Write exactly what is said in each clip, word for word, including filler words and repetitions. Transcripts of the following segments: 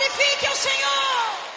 Glorifique o Senhor.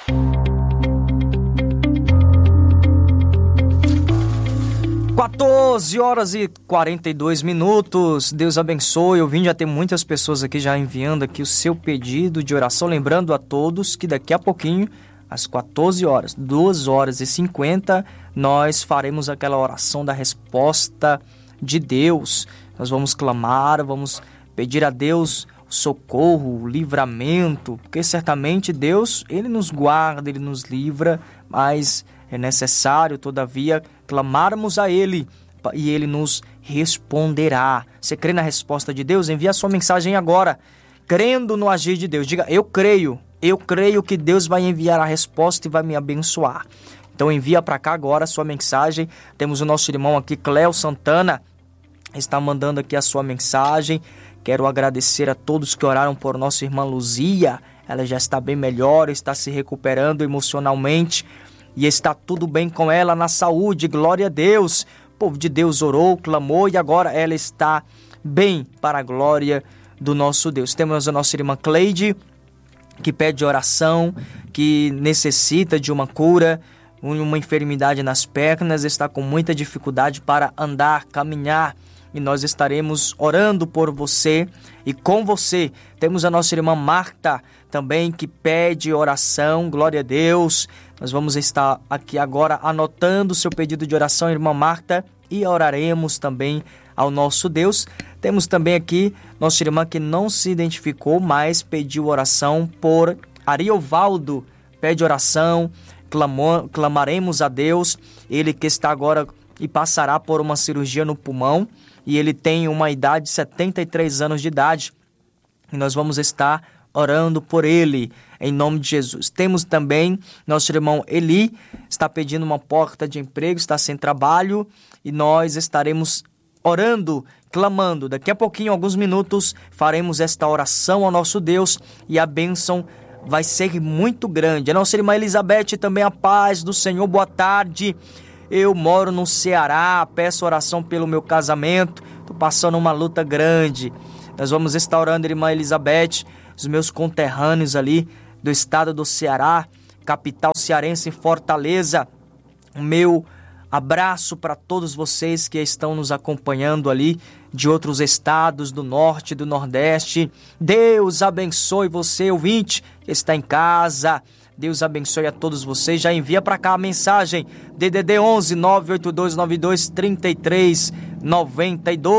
quatorze horas e quarenta e dois minutos. Deus abençoe. Eu vim já ter muitas pessoas aqui já enviando aqui o seu pedido de oração. Lembrando a todos que daqui a pouquinho, às quatorze horas, duas horas e cinquenta, nós faremos aquela oração da resposta de Deus. Nós vamos clamar, vamos pedir a Deus socorro, livramento, porque certamente Deus, Ele nos guarda, Ele nos livra, mas é necessário, todavia, clamarmos a Ele e Ele nos responderá. Você crê na resposta de Deus? Envie a sua mensagem agora, crendo no agir de Deus. Diga, eu creio, eu creio que Deus vai enviar a resposta e vai me abençoar. Então envia para cá agora a sua mensagem. Temos o nosso irmão aqui, Cléo Santana, está mandando aqui a sua mensagem. Quero agradecer a todos que oraram por nossa irmã Luzia. Ela já está bem melhor, está se recuperando emocionalmente e está tudo bem com ela na saúde. Glória a Deus. O povo de Deus orou, clamou e agora ela está bem para a glória do nosso Deus. Temos a nossa irmã Cleide, que pede oração, que necessita de uma cura, uma enfermidade nas pernas, está com muita dificuldade para andar, caminhar. E nós estaremos orando por você e com você. Temos a nossa irmã Marta também, que pede oração. Glória a Deus. Nós vamos estar aqui agora anotando o seu pedido de oração, irmã Marta, e oraremos também ao nosso Deus. Temos também aqui nossa irmã que não se identificou, mas pediu oração por Ariovaldo. Pede oração, clamou, clamaremos a Deus. Ele que está agora e passará por uma cirurgia no pulmão. E ele tem uma idade de setenta e três anos de idade. E nós vamos estar orando por ele, em nome de Jesus. Temos também nosso irmão Eli, está pedindo uma porta de emprego, está sem trabalho. E nós estaremos orando, clamando. Daqui a pouquinho, alguns minutos, faremos esta oração ao nosso Deus. E a bênção vai ser muito grande. A nossa irmã Elizabeth também, a paz do Senhor, boa tarde. Eu moro no Ceará, peço oração pelo meu casamento, estou passando uma luta grande. Nós vamos estar orando, irmã Elizabeth, os meus conterrâneos ali do estado do Ceará, capital cearense em Fortaleza. O meu abraço para todos vocês que estão nos acompanhando ali de outros estados do norte e do nordeste. Deus abençoe você, ouvinte, que está em casa. Deus abençoe a todos vocês. Já envia para cá a mensagem D D D onze nove oito dois nove dois três três nove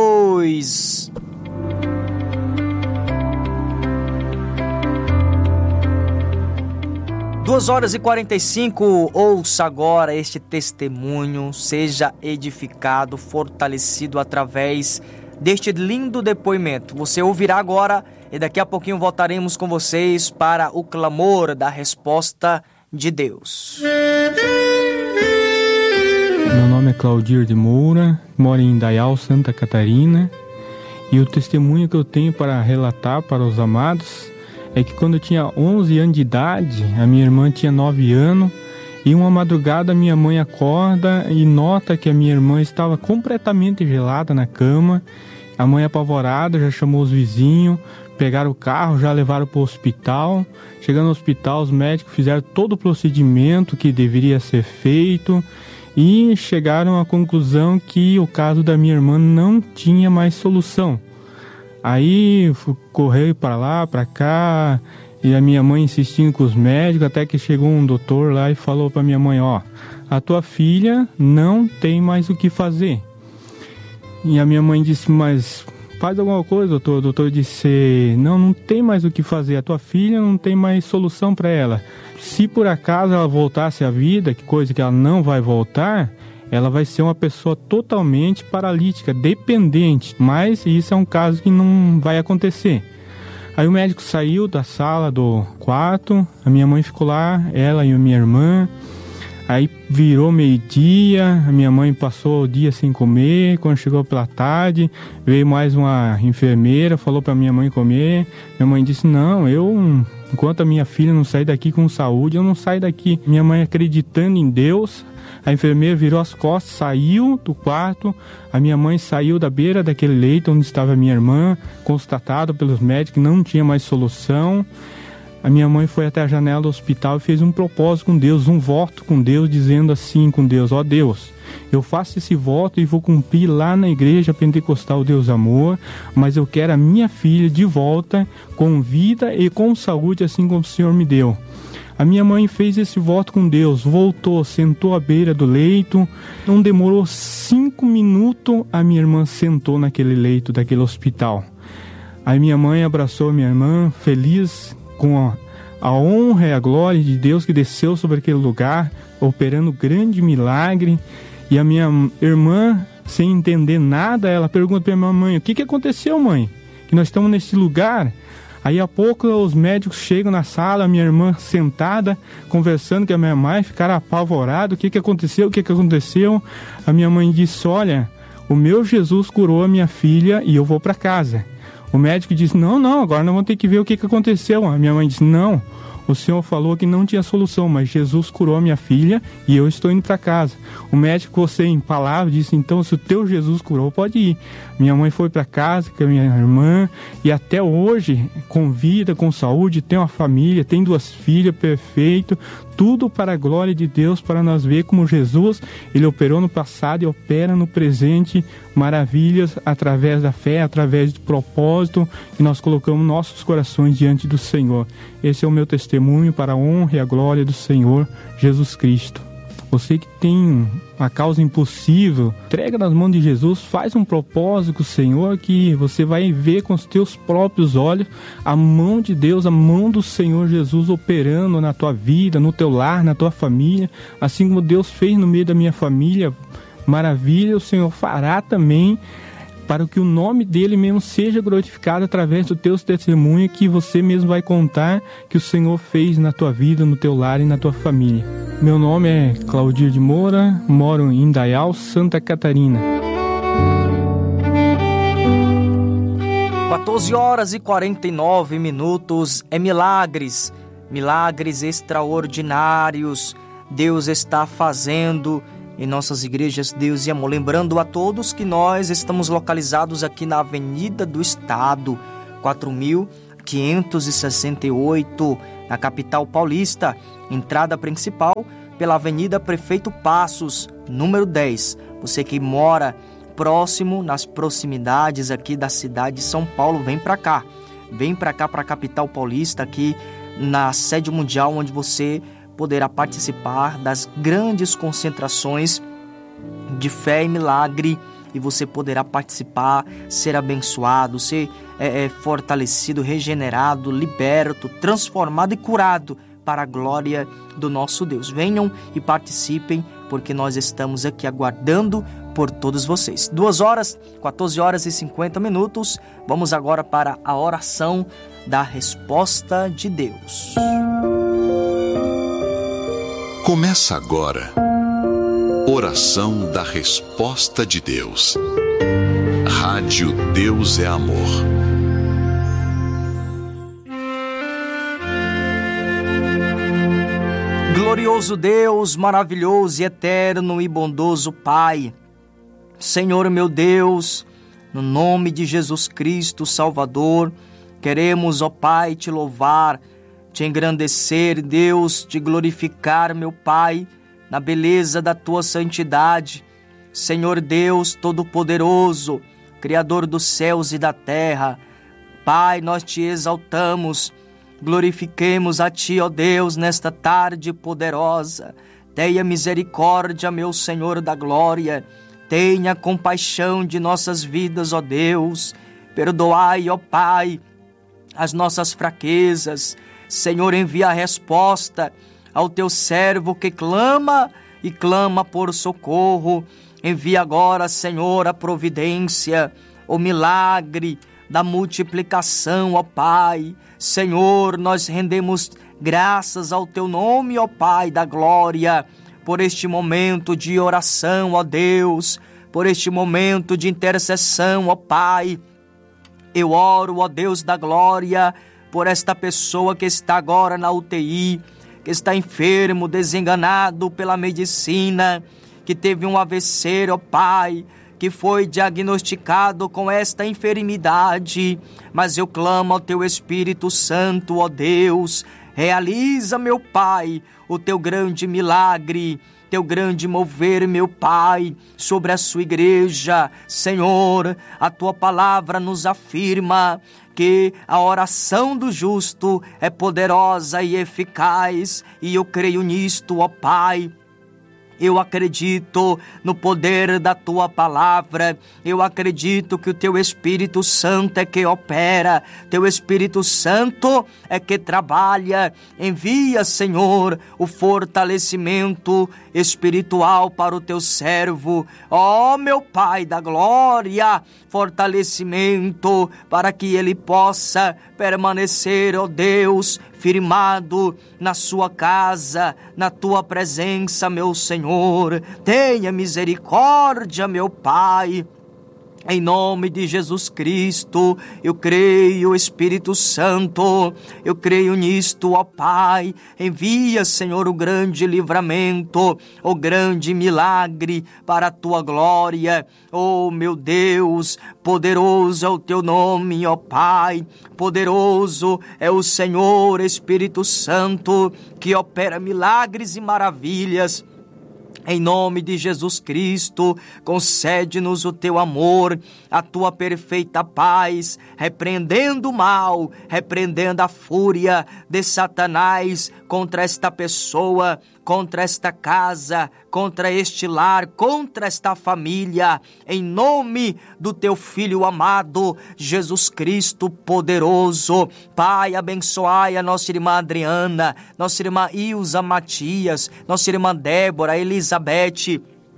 dois. duas horas e quarenta e cinco. Ouça agora este testemunho. Seja edificado, fortalecido através deste lindo depoimento. Você ouvirá agora e daqui a pouquinho voltaremos com vocês para o clamor da resposta de Deus. Meu nome é Claudir de Moura, moro em Indaial, Santa Catarina. E o testemunho que eu tenho para relatar para os amados é que quando eu tinha onze anos de idade, a minha irmã tinha nove anos, e uma madrugada minha mãe acorda e nota que a minha irmã estava completamente gelada na cama. A mãe apavorada já chamou os vizinhos, pegaram o carro, já levaram para o hospital. Chegando no hospital, os médicos fizeram todo o procedimento que deveria ser feito e chegaram à conclusão que o caso da minha irmã não tinha mais solução. Aí correu para lá, para cá, e a minha mãe insistindo com os médicos, até que chegou um doutor lá e falou para minha mãe, ó, a tua filha não tem mais o que fazer. E a minha mãe disse, mas faz alguma coisa, doutor. O doutor disse, não, não tem mais o que fazer, a tua filha não tem mais solução para ela. Se por acaso ela voltasse à vida, que coisa que ela não vai voltar, ela vai ser uma pessoa totalmente paralítica, dependente, mas isso é um caso que não vai acontecer. Aí o médico saiu da sala do quarto, a minha mãe ficou lá, ela e a minha irmã. Aí virou meio-dia, a minha mãe passou o dia sem comer. Quando chegou pela tarde, veio mais uma enfermeira, falou para minha mãe comer. Minha mãe disse, não, eu, enquanto a minha filha não sair daqui com saúde, eu não saio daqui. Minha mãe acreditando em Deus, a enfermeira virou as costas, saiu do quarto. A minha mãe saiu da beira daquele leito onde estava a minha irmã, constatado pelos médicos que não tinha mais solução. a minha mãe foi até a janela do hospital e fez um propósito com Deus, um voto com Deus, dizendo assim com Deus: ó Deus, eu faço esse voto e vou cumprir lá na igreja pentecostal Deus Amor, mas eu quero a minha filha de volta com vida e com saúde, assim como o Senhor me deu. A minha mãe fez esse voto com Deus, voltou, sentou à beira do leito, não demorou cinco minutos, a minha irmã sentou naquele leito daquele hospital. Aí minha mãe abraçou a minha irmã, feliz com a, a honra e a glória de Deus que desceu sobre aquele lugar, operando grande milagre. E a minha irmã, sem entender nada, ela pergunta para a minha mãe: o que, que aconteceu, mãe? Que nós estamos nesse lugar? Aí a pouco os médicos chegam na sala, a minha irmã sentada, conversando com a minha mãe, ficaram apavorados: o que, que aconteceu, o que, que aconteceu? A minha mãe disse: olha, o meu Jesus curou a minha filha e eu vou para casa. O médico disse: não, não, agora nós vamos ter que ver o que, que aconteceu. A minha mãe disse: não, o senhor falou que não tinha solução, mas Jesus curou a minha filha e eu estou indo para casa. O médico, sem palavras, disse: então, se o teu Jesus curou, pode ir. Minha mãe foi para casa com a minha irmã e até hoje, com vida, com saúde, tem uma família, tem duas filhas, perfeito. Tudo para a glória de Deus, para nós ver como Jesus, ele operou no passado e opera no presente maravilhas através da fé, através do propósito que nós colocamos nossos corações diante do Senhor. Esse é o meu testemunho para a honra e a glória do Senhor Jesus Cristo. Você que tem uma causa impossível, entrega nas mãos de Jesus, faz um propósito com o Senhor, que você vai ver com os teus próprios olhos a mão de Deus, a mão do Senhor Jesus operando na tua vida, no teu lar, na tua família, assim como Deus fez no meio da minha família. Maravilha, o Senhor fará também, para que o nome dele mesmo seja glorificado através do teu testemunho, que você mesmo vai contar que o Senhor fez na tua vida, no teu lar e na tua família. Meu nome é Claudir de Moura, moro em Indaial, Santa Catarina. quatorze horas e quarenta e nove minutos, é milagres, milagres extraordinários Deus está fazendo em nossas igrejas, Deus e amor. Lembrando a todos que nós estamos localizados aqui na Avenida do Estado, quatro mil quinhentos e sessenta e oito, na capital paulista, entrada principal pela Avenida Prefeito Passos, número dez. Você que mora próximo, nas proximidades aqui da cidade de São Paulo, vem para cá. Vem para cá, para a capital paulista, aqui na sede mundial, onde você poderá participar das grandes concentrações de fé e milagre, e você poderá participar, ser abençoado, ser é, é, fortalecido, regenerado, liberto, transformado e curado para a glória do nosso Deus. Venham e participem, porque nós estamos aqui aguardando por todos vocês. Duas horas, quatorze horas e cinquenta minutos. Vamos agora para a oração da resposta de Deus. Começa agora, oração da resposta de Deus. Rádio Deus é Amor. Glorioso Deus, maravilhoso e eterno e bondoso Pai, Senhor meu Deus, no nome de Jesus Cristo, Salvador, queremos, ó Pai, te louvar, te engrandecer, Deus, te glorificar, meu Pai, na beleza da tua santidade. Senhor Deus Todo-Poderoso, Criador dos céus e da terra, Pai, nós te exaltamos, glorifiquemos a ti, ó Deus, nesta tarde poderosa. Tenha misericórdia, meu Senhor da glória, tenha compaixão de nossas vidas, ó Deus, perdoai, ó Pai, as nossas fraquezas. Senhor, envia a resposta ao teu servo que clama e clama por socorro. Envia agora, Senhor, a providência, o milagre da multiplicação, ó Pai. Senhor, nós rendemos graças ao teu nome, ó Pai da glória, por este momento de oração, ó Deus, por este momento de intercessão, ó Pai. Eu oro, ó Deus da glória, por esta pessoa que está agora na U T I, que está enfermo, desenganado pela medicina, que teve um A V C, ó Pai, que foi diagnosticado com esta enfermidade, mas eu clamo ao teu Espírito Santo, ó Deus, realiza, meu Pai, o teu grande milagre, teu grande mover, meu Pai, sobre a sua igreja. Senhor, a tua palavra nos afirma que a oração do justo é poderosa e eficaz, e eu creio nisto, ó Pai. Eu acredito no poder da tua palavra, eu acredito que o teu Espírito Santo é que opera, teu Espírito Santo é que trabalha. Envia, Senhor, o fortalecimento espiritual para o teu servo, ó meu Pai da glória, fortalecimento para que ele possa permanecer, ó Deus, firmado na sua casa, na tua presença, meu Senhor. Tenha misericórdia, meu Pai. Em nome de Jesus Cristo, eu creio, Espírito Santo, eu creio nisto, ó Pai. Envia, Senhor, o grande livramento, o grande milagre para a tua glória. Oh, meu Deus, poderoso é o teu nome, ó Pai. Poderoso é o Senhor, Espírito Santo, que opera milagres e maravilhas. Em nome de Jesus Cristo, concede-nos o teu amor, a tua perfeita paz, repreendendo o mal, repreendendo a fúria de Satanás contra esta pessoa, contra esta casa, contra este lar, contra esta família, em nome do teu Filho amado, Jesus Cristo poderoso. Pai, abençoai a nossa irmã Adriana, nossa irmã Ilza Matias, nossa irmã Débora, Elizabeth,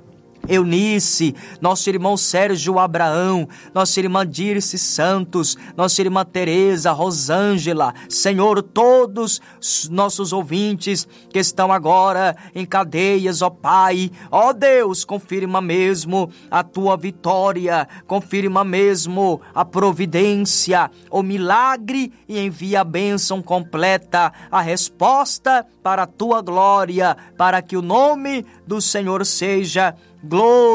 Eunice, nosso irmão Sérgio Abraão, nossa irmã Dirce Santos, nossa irmã Tereza, Rosângela, Senhor, todos nossos ouvintes que estão agora em cadeias, ó Pai, ó Deus, confirma mesmo a tua vitória, confirma mesmo a providência, o milagre, e envia a bênção completa, a resposta para a tua glória, para que o nome do Senhor seja glorificado.